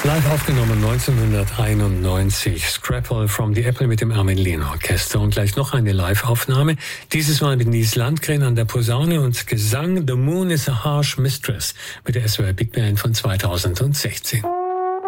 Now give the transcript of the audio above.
Live aufgenommen 1991, Scrapple from the Apple mit dem Armin Lehn Orchester. Und gleich noch eine Live-Aufnahme, dieses Mal mit Nies Landgren an der Posaune und Gesang. The Moon is a Harsh Mistress mit der SWR Big Band von 2016.